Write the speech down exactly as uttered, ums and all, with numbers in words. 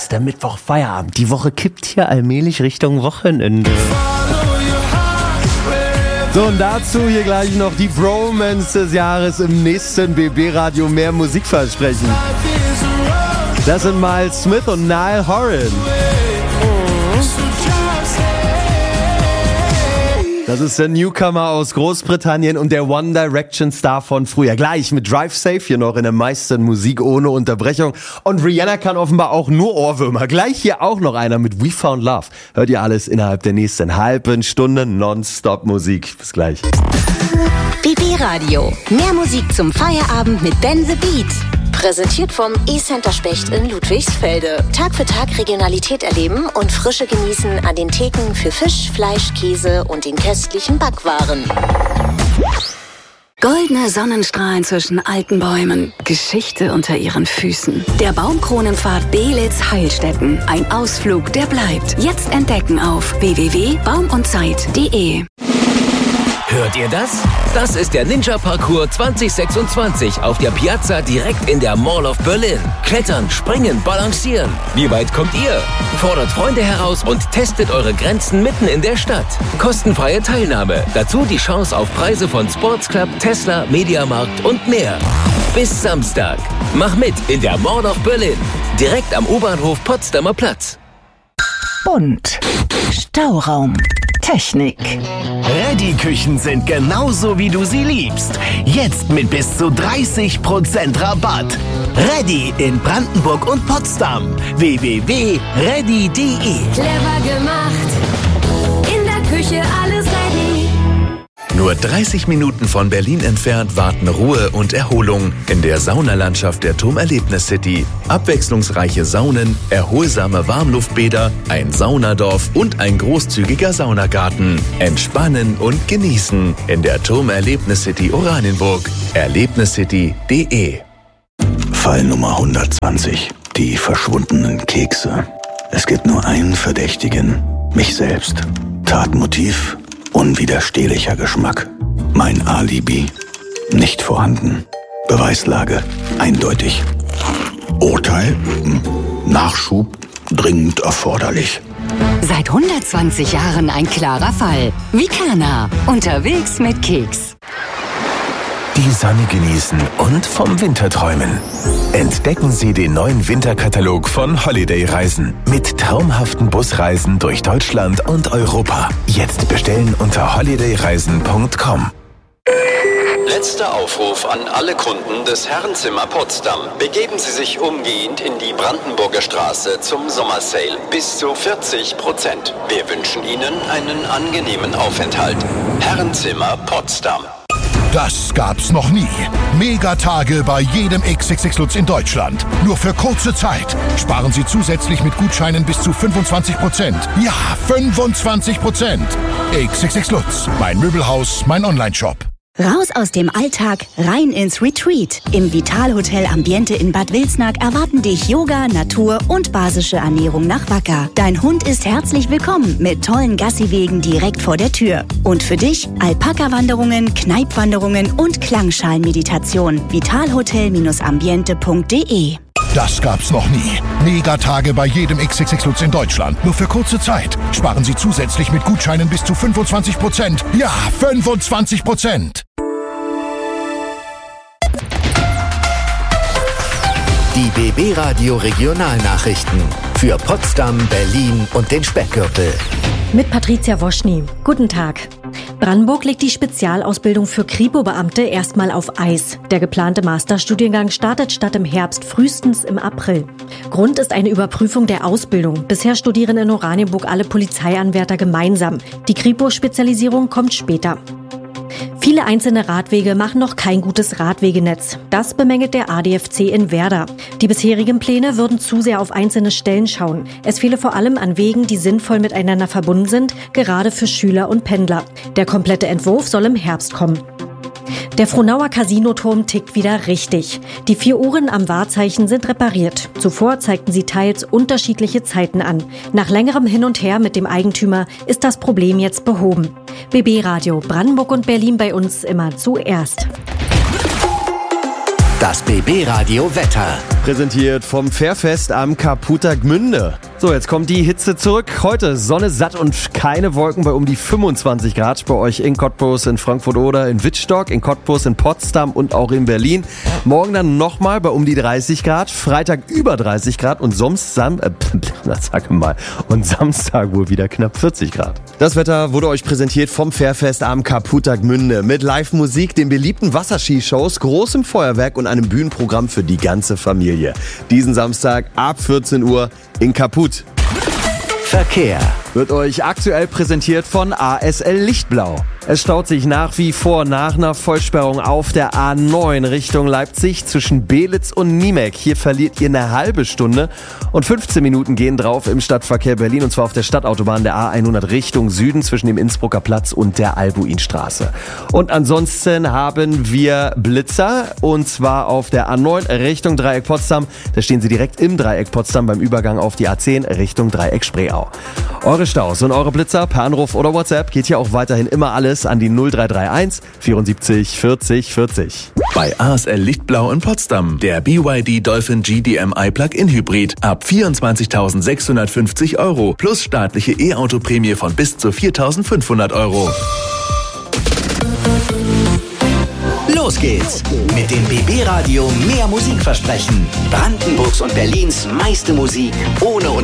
ist der Mittwoch Feierabend. Die Woche kippt hier allmählich Richtung Wochenende. So, und dazu hier gleich noch die Bromance des Jahres im nächsten B B-Radio. Mehr Musikversprechen. Das sind Miles Smith und Niall Horan. Das ist der Newcomer aus Großbritannien und der One Direction Star von früher. Gleich mit Drive Safe hier noch in der meisten Musik ohne Unterbrechung. Und Rihanna kann offenbar auch nur Ohrwürmer. Gleich hier auch noch einer mit We Found Love. Hört ihr alles innerhalb der nächsten halben Stunde Nonstop Musik. Bis gleich. B B-Radio. Mehr Musik zum Feierabend mit Ben the Beat. Präsentiert vom E-Center Specht in Ludwigsfelde. Tag für Tag Regionalität erleben und Frische genießen an den Theken für Fisch, Fleisch, Käse und den köstlichen Backwaren. Goldene Sonnenstrahlen zwischen alten Bäumen. Geschichte unter ihren Füßen. Der Baumkronenpfad Belitz-Heilstätten. Ein Ausflug, der bleibt. Jetzt entdecken auf w w w punkt baum und zeit punkt de. Hört ihr das? Das ist der Ninja-Parcours zwanzig sechsundzwanzig auf der Piazza direkt in der Mall of Berlin. Klettern, springen, balancieren. Wie weit kommt ihr? Fordert Freunde heraus und testet eure Grenzen mitten in der Stadt. Kostenfreie Teilnahme. Dazu die Chance auf Preise von Sports Club, Tesla, Mediamarkt und mehr. Bis Samstag. Mach mit in der Mall of Berlin. Direkt am U-Bahnhof Potsdamer Platz. Bunt. Stauraum. Technik. Reddy-Küchen sind genauso, wie du sie liebst. Jetzt mit bis zu dreißig Prozent Rabatt. Reddy in Brandenburg und Potsdam. w w w punkt reddy punkt de. Clever gemacht. In der Küche alles ready. Nur dreißig Minuten von Berlin entfernt warten Ruhe und Erholung in der Saunalandschaft der Turm Erlebnis City. Abwechslungsreiche Saunen, erholsame Warmluftbäder, ein Saunadorf und ein großzügiger Saunagarten. Entspannen und genießen in der Turm Erlebnis City Oranienburg. erlebniscity punkt de. Fall Nummer hundertzwanzig. Die verschwundenen Kekse. Es gibt nur einen Verdächtigen. Mich selbst. Tatmotiv: unwiderstehlicher Geschmack. Mein Alibi: nicht vorhanden. Beweislage: eindeutig. Urteil: Nachschub dringend erforderlich. Seit hundertzwanzig Jahren ein klarer Fall. Vicana. Unterwegs mit Keks. Die Sonne genießen und vom Winter träumen. Entdecken Sie den neuen Winterkatalog von Holiday Reisen mit traumhaften Busreisen durch Deutschland und Europa. Jetzt bestellen unter holiday reisen punkt com. Letzter Aufruf an alle Kunden des Herrenzimmer Potsdam. Begeben Sie sich umgehend in die Brandenburger Straße zum Sommersale. Bis zu vierzig Prozent. Wir wünschen Ihnen einen angenehmen Aufenthalt. Herrenzimmer Potsdam. Das gab's noch nie. Megatage bei jedem X X X Lutz in Deutschland. Nur für kurze Zeit. Sparen Sie zusätzlich mit Gutscheinen bis zu fünfundzwanzig Prozent. Ja, fünfundzwanzig Prozent. X X X Lutz. Mein Möbelhaus, mein Online-Shop. Raus aus dem Alltag, rein ins Retreat. Im Vitalhotel Ambiente in Bad Wilsnack erwarten dich Yoga, Natur und basische Ernährung nach Wacker. Dein Hund ist herzlich willkommen mit tollen Gassiwegen direkt vor der Tür. Und für dich Alpaka-Wanderungen, Kneipwanderungen und Klangschalenmeditation. vitalhotel ambiente punkt de. Das gab's noch nie. Megatage bei jedem X X X Lutz in Deutschland. Nur für kurze Zeit. Sparen Sie zusätzlich mit Gutscheinen bis zu fünfundzwanzig Prozent. Ja, fünfundzwanzig Prozent. Die B B-Radio Regionalnachrichten für Potsdam, Berlin und den Speckgürtel. Mit Patricia Woschny. Guten Tag. Brandenburg legt die Spezialausbildung für Kripo-Beamte erstmal auf Eis. Der geplante Masterstudiengang startet statt im Herbst frühestens im April. Grund ist eine Überprüfung der Ausbildung. Bisher studieren in Oranienburg alle Polizeianwärter gemeinsam. Die Kripo-Spezialisierung kommt später. Viele einzelne Radwege machen noch kein gutes Radwegenetz. Das bemängelt der A D F C in Werder. Die bisherigen Pläne würden zu sehr auf einzelne Stellen schauen. Es fehle vor allem an Wegen, die sinnvoll miteinander verbunden sind, gerade für Schüler und Pendler. Der komplette Entwurf soll im Herbst kommen. Der Frohnauer Casinoturm tickt wieder richtig. Die vier Uhren am Wahrzeichen sind repariert. Zuvor zeigten sie teils unterschiedliche Zeiten an. Nach längerem Hin und Her mit dem Eigentümer ist das Problem jetzt behoben. B B-Radio Brandenburg und Berlin bei uns immer zuerst. Das B B-Radio Wetter. Präsentiert vom Fährfest am Kaputer Gmünde. So, jetzt kommt die Hitze zurück. Heute Sonne satt und keine Wolken bei um die fünfundzwanzig Grad bei euch in Cottbus, in Frankfurt oder in Wittstock, in Cottbus, in Potsdam und auch in Berlin. Morgen dann nochmal bei um die dreißig Grad, Freitag über dreißig Grad und Samstag, äh, sag mal, und Samstag wohl wieder knapp vierzig Grad. Das Wetter wurde euch präsentiert vom Fährfest am Kaputer Gmünde mit Live-Musik, den beliebten Wasserskishows, großem Feuerwerk und einem Bühnenprogramm für die ganze Familie. Diesen Samstag ab vierzehn Uhr in Kaput. Verkehr wird euch aktuell präsentiert von A S L Lichtblau. Es staut sich nach wie vor nach einer Vollsperrung auf der A neun Richtung Leipzig zwischen Belitz und Niemek. Hier verliert ihr eine halbe Stunde und fünfzehn Minuten gehen drauf im Stadtverkehr Berlin, und zwar auf der Stadtautobahn der A hundert Richtung Süden zwischen dem Innsbrucker Platz und der Albuinstraße. Und ansonsten haben wir Blitzer, und zwar auf der A neun Richtung Dreieck Potsdam. Da stehen sie direkt im Dreieck Potsdam beim Übergang auf die A zehn Richtung Dreieck Spreeau. Eure Staus und eure Blitzer per Anruf oder WhatsApp geht hier auch weiterhin immer alles an die null drei drei eins vierundsiebzig vierzig vierzig. Bei A S L Lichtblau in Potsdam der B Y D Dolphin G D M I Plug-in Hybrid ab vierundzwanzigtausendsechshundertfünfzig Euro plus staatliche E-Auto-Prämie von bis zu viertausendfünfhundert Euro. Los geht's mit dem B B-Radio Mehr Musik versprechen. Brandenburgs und Berlins meiste Musik ohne